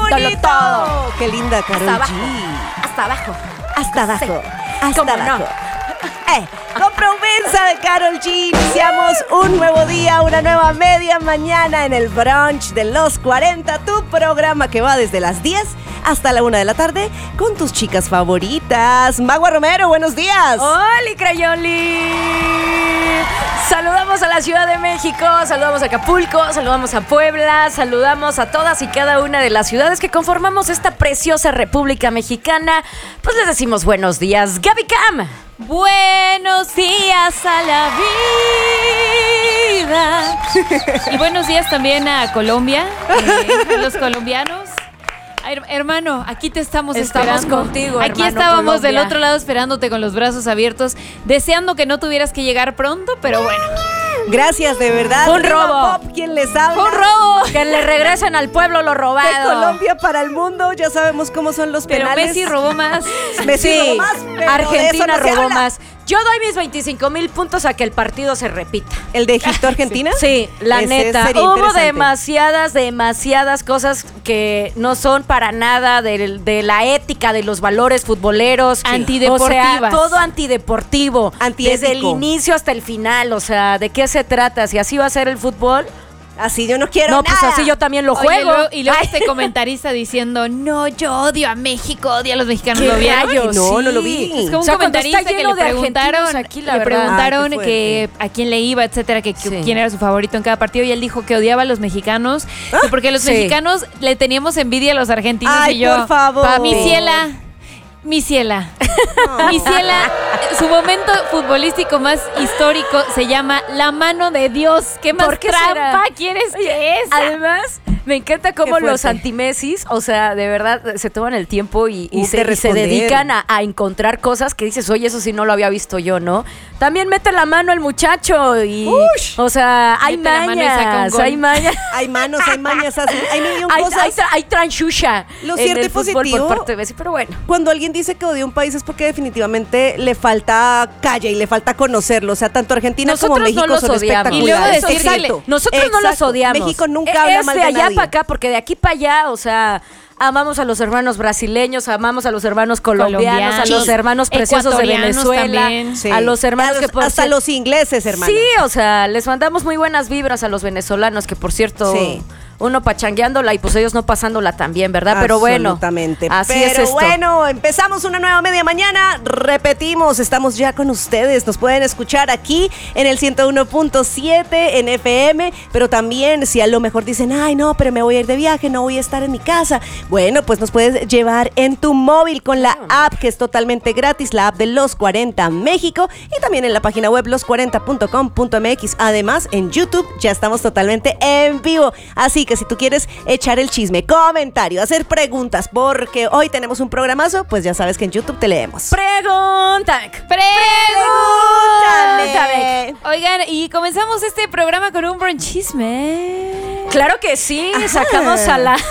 dándolo todo. Qué linda, Karol Hasta abajo. G. Hasta abajo. Hasta abajo. Sí. Hasta ¿Cómo abajo. no? Con promesa de Karol G iniciamos un nuevo día, una nueva media mañana en el brunch de los 40, tu programa que va desde las 10 hasta la 1 de la tarde con tus chicas favoritas. Magua Romero, buenos días. ¡Holi, Crayoli! Saludamos a la Ciudad de México, saludamos a Acapulco, saludamos a Puebla, saludamos a todas y cada una de las ciudades que conformamos esta preciosa República Mexicana. Pues les decimos buenos días, Gaby Cam. Buenos días a la vida. Y buenos días también a Colombia, a los colombianos. Hermano, aquí te estamos esperando. Contigo, aquí hermano, estábamos Colombia. del otro lado esperándote con los brazos abiertos, deseando que no tuvieras que llegar pronto, pero bueno. Gracias, de verdad. Fue un Rima robo. Pop, ¿quién les habla? ¡Fue un robo! Que le regresen al pueblo lo De robado. Colombia para el mundo, ya sabemos cómo son los Pero penales. Messi robó más. Messi Sí, robó más, pero Argentina de eso no se robó habla. más. Yo doy mis 25,000 puntos a que el partido se repita. ¿El de Egipto-Argentina? Sí, la Ese neta. sería Hubo interesante. demasiadas cosas que no son para nada de la ética de los valores futboleros. Antideportivas. O sea, todo antideportivo. Antiético. Desde el inicio hasta el final. O sea, ¿de qué se trata? Si así va a ser el fútbol. Así yo no quiero No, pues nada. así yo también lo Oye, juego. y luego Ay, este comentarista diciendo, no, yo odio a México, odio a los mexicanos. ¿qué ¿Lo vieron? rayos? No, no lo Sí. vi. Es como O sea, un cuando comentarista está que lleno le de preguntaron, argentinos aquí, la le verdad. preguntaron Ah, qué que a quién le iba, etcétera, que Sí. quién era su favorito en cada partido, y él dijo que odiaba a los mexicanos, que porque los Sí. mexicanos le teníamos envidia a los argentinos. Ay, y yo, por favor. Mi Ciela, su momento futbolístico más histórico se llama La Mano de Dios. ¿Qué más ¿Por qué trampa será? quieres Oye, que esa? Además, me encanta cómo Qué fuerte. los anti-Messis, o sea, de verdad, se toman el tiempo y De se responder. dedican a encontrar cosas que dices, oye, eso sí no lo había visto yo, ¿no? También mete la mano el muchacho y, Ush. o sea, hay Mete la mano y saca un mañas, gol. hay mañas. Hay manos, hay mañas, hay mil y un Hay, cosas. hay tranchucha Lo en cierto y el fútbol positivo- por parte de Messi, pero bueno. Cuando alguien dice que odia un país es porque definitivamente le falta calle y le falta conocerlo. O sea, tanto Argentina como Nosotros México no los son odiamos. espectaculares. Y luego decir que Exacto. Nosotros no los Exacto. odiamos. México nunca habla Es mal de de allá nadie. para acá, porque de aquí para allá, o sea, amamos a los hermanos brasileños, amamos a los hermanos colombianos, a los Sí. hermanos preciosos de Ecuatorianos Venezuela, también. Sí. a los hermanos A los- que por hasta cier- los ingleses, hermano. Sí, o sea, les mandamos muy buenas vibras a los venezolanos, que por cierto, Sí. uno pachangueándola y pues ellos no pasándola tan bien, ¿verdad? Pero bueno, Absolutamente. así Pero es esto. bueno, empezamos una nueva media mañana. Repetimos, estamos ya con ustedes. Nos pueden escuchar aquí en el 101.7 en FM. Pero también, si a lo mejor dicen, ay, no, pero me voy a ir de viaje, no voy a estar en mi casa. Bueno, pues nos puedes llevar en tu móvil con la app que es totalmente gratis, la app de Los 40 México. Y también en la página web los40.com.mx. Además, en YouTube ya estamos totalmente en vivo. Así que si tú quieres echar el chisme, comentario, hacer preguntas, porque hoy tenemos un programazo, pues ya sabes que en YouTube te leemos. Pregúntame. Pregúntame. Oigan, y comenzamos este programa con un bronchisme. Claro que sí, sacamos a la...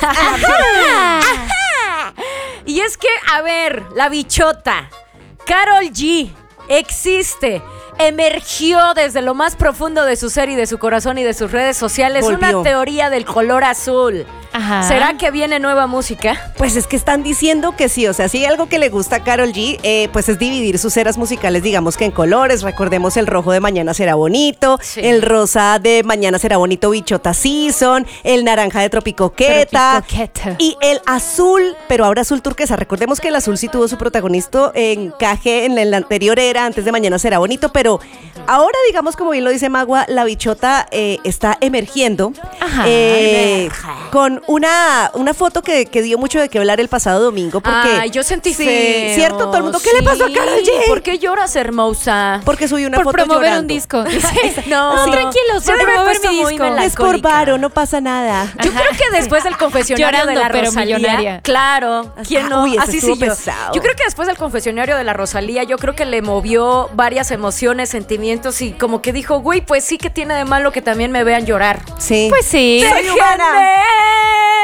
Y es que, a ver, la bichota, Karol G, existe, emergió desde lo más profundo de su ser y de su corazón y de sus redes sociales Volvió. una teoría del color azul. Ajá. ¿Será que viene nueva música? Pues es que están diciendo que sí, o sea, si hay algo que le gusta a Karol G, pues es dividir sus eras musicales, digamos que en colores. Recordemos el rojo de Mañana Será Bonito, Sí. el rosa de Mañana Será Bonito Bichota Season, el naranja de Tropicoqueta Tropicoqueta. y el azul, pero ahora azul turquesa. Recordemos que el azul sí tuvo su protagonista encaje en la anterior era, antes de Mañana Será Bonito, pero ahora, digamos, como bien lo dice Magua, la bichota está emergiendo. Ajá, Con una foto que dio mucho de qué hablar el pasado domingo, porque Ay, yo sentí sí, feo. cierto, todo el mundo, ¿qué le pasó a Karol G? ¿Por qué lloras, hermosa? Porque subí una Por foto promover llorando. un disco. No, No, tranquilos, Yo por me he promover puesto mi muy disco. melancólica. Es por varo, no pasa nada. Yo creo que después del confesionario Llorando, de la pero Rosalía, millonaria. claro, ¿quién no? Uy, ese Así estuvo sí yo. pesado. Yo creo que después del confesionario de la Rosalía, yo creo que le movió varias emociones, sentimientos y como que dijo, güey, pues sí que tiene de malo que también me vean llorar. Sí. Pues sí. Soy humana. ¡Déjenme! Sí,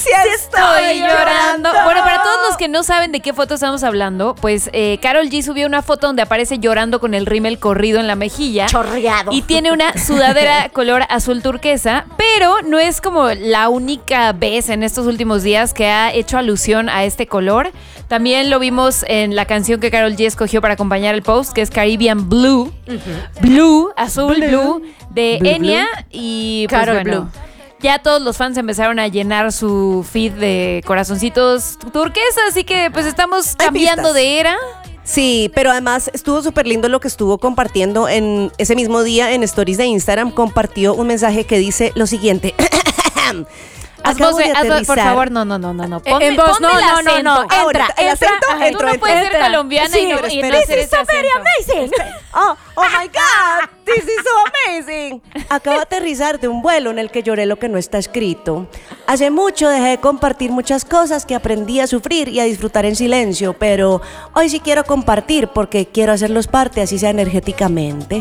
estoy llorando. Bueno, para todos los que no saben de qué foto estamos hablando, pues Karol G subió una foto donde aparece llorando con el rímel corrido en la mejilla. Chorreado. Y tiene una sudadera color azul turquesa, pero no es como la única vez en estos últimos días que ha hecho alusión a este color. También lo vimos en la canción que Karol G escogió para acompañar el post, que es Caribbean Blue. Blue, azul, blue, de Enya. Y pues Karol bueno, Blue. ya todos los fans empezaron a llenar su feed de corazoncitos turquesa, así que pues estamos cambiando pistas. de era. Sí, pero además estuvo súper lindo lo que estuvo compartiendo en ese mismo día en stories de Instagram. Compartió un mensaje que dice lo siguiente. Acabo de Hazlo, por aterrizar. favor, no. En voz, ponme no, el no, no, acento. no. Ahora, ¿el acento? Ajá, Entro, tú no puedes ser entra. colombiana Sí, y no, pero y no espera. hacer ese acento. Oh my God, this is so amazing. Acabo de aterrizar de un vuelo en el que lloré lo que no está escrito. Hace mucho dejé de compartir muchas cosas que aprendí a sufrir y a disfrutar en silencio, pero hoy sí quiero compartir porque quiero hacerlos parte, así sea energéticamente.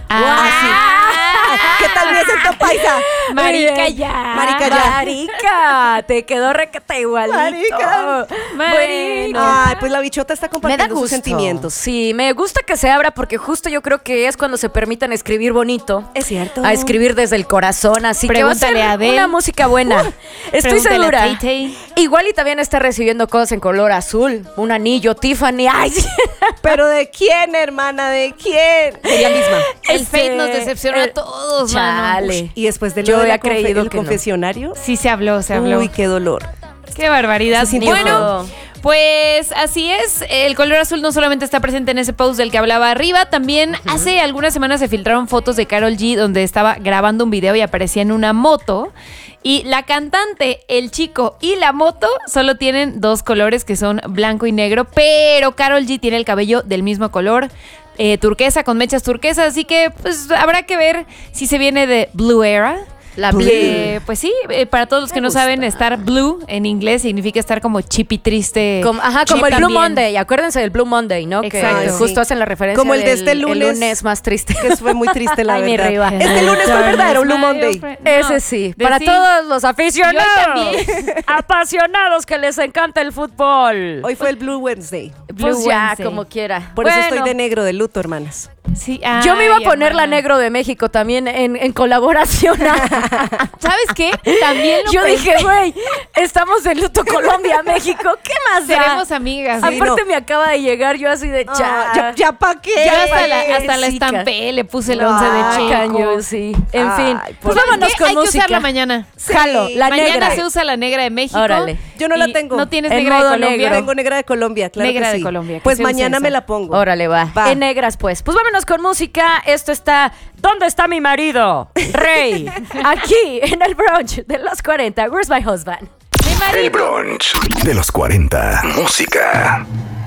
¿Qué tal mi acento paisa? Marica, ya. Marica, ya. Marica, te quedó requete igualito. Marica. Bueno. Ay, pues la bichota está Me da compartiendo sus gusto. sentimientos. Sí, me gusta que se abra porque justo yo creo que es cuando se permitan escribir bonito. Es cierto. A escribir desde el corazón, así Pregúntale que va a a ser Adele. una música buena. Estoy Pregúntale a segura. Tay-Tay. Igual y también está recibiendo cosas en color azul, un anillo, Tiffany. Ay, sí. ¿Pero de quién, hermana? ¿De quién? De ella misma. El Fate nos decepcionó a todos, mano. Chale. Y después de Yo lo de había la creído el que no. confesionario. Sí, se habló. Uy, qué dolor. Qué barbaridad. Se sintió Bueno, feo. pues así es. El color azul no solamente está presente en ese post del que hablaba arriba, también hace algunas semanas se filtraron fotos de Karol G donde estaba grabando un video y aparecía en una moto. Y la cantante, el chico y la moto solo tienen dos colores que son blanco y negro, pero Karol G tiene el cabello del mismo color, turquesa, con mechas turquesas, así que pues habrá que ver si se viene de Blue Era. La Blue. Pues sí, para todos los que no saben, estar blue en inglés significa estar como chippy triste. Como el Chip Blue también. Acuérdense Acuérdense del Blue Monday, ¿no? Exacto. Que justo hacen la referencia Como el de del- este lunes. el lunes más triste. Que fue muy triste, la Ay, mi verdad. Riva. Este lunes fue verdadero Blue Monday. Ese sí, para sí. todos los aficionados, Yo también. apasionados que les encanta el fútbol. Hoy fue el Blue Wednesday. Pues Blue ya, Wednesday. como quiera. Por eso Bueno, estoy de negro, de luto, hermanas. Sí, yo me iba a ay, poner la hermana. negro de México también en colaboración. ¿Sabes qué? También lo Yo pensé. dije, güey, estamos en luto Colombia, México, ¿qué más da? Seremos amigas. Sí, Aparte no. me acaba de llegar yo así de Ya pa' qué. Yo hasta pa' la, qué, hasta la sí, estampé, le puse el No, 11 de Checo. cañón, sí. En Ay, fin, pues por- vámonos ¿Qué? con Hay música. que usarla mañana. Jalo, la Mañana negra. se usa la negra de México. Órale. Yo no la Y tengo. ¿No tienes En negra de modo Colombia? negro. Tengo negra de Colombia, claro Negra que de sí. Colombia, que Pues se use mañana esa. me la pongo. Órale, va. Va. En negras, pues. Pues vámonos con música. Esto está ¿Dónde está mi marido? Rey. Aquí, en el brunch de los 40. Where's my husband? Mi marido. El brunch de los 40. Música.